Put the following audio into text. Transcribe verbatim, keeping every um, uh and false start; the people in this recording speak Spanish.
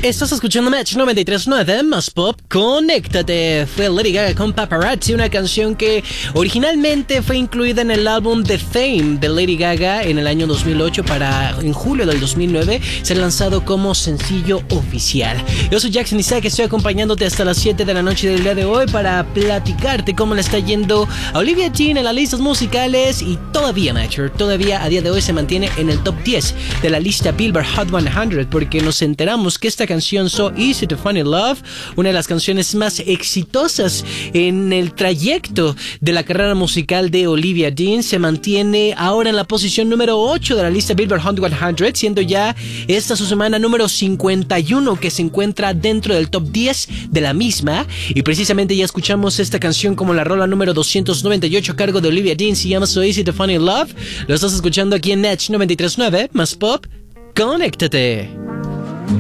Estás escuchando Match noventa y tres punto nueve, más pop, conéctate. Fue Lady Gaga con Paparazzi, una canción que originalmente fue incluida en el álbum The Fame de Lady Gaga en el año dos mil ocho para, en julio del dos mil nueve, ser lanzado como sencillo oficial. Yo soy Jackson Isaac, estoy acompañándote hasta las siete de la noche del día de hoy para platicarte cómo le está yendo a Olivia Dean en las listas musicales y todavía, Matcher, todavía a día de hoy se mantiene en el top diez de la lista Billboard Hot cien, porque nos enteramos que esta canción So Easy to Fall in Love, una de las canciones más exitosas en el trayecto de la carrera musical de Olivia Dean, se mantiene ahora en la posición número ocho de la lista Billboard Hot cien, siendo ya esta su semana número cincuenta y uno que se encuentra dentro del top diez de la misma. Y precisamente ya escuchamos esta canción como la rola número doscientos noventa y ocho a cargo de Olivia Dean, se llama So Easy to Fall in Love. Lo estás escuchando aquí en Match noventa y tres punto nueve, más pop, conéctate.